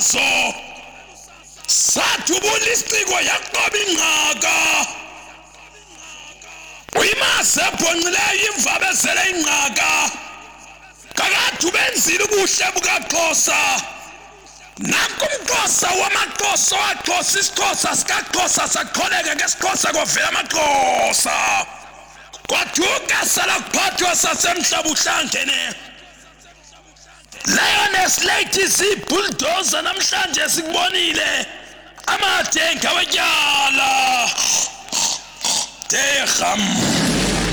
usazo sathubula isiciko yaqoba ingqaka uyimase ebhonqileyo imvabezele ingqaka kakade ubenzile ubuhle bukaXhosa nanku umXhosa wamaXhosa waxhosa isiXhosa sikaXhosa saqholeka ngesiXhosa kwavela amaXhosa kwathuka sala kuphathwa sasemhlaba uhlangene Lioness Lady zibulldozer namhlanje sikubonile amathe ngawetyala Tegam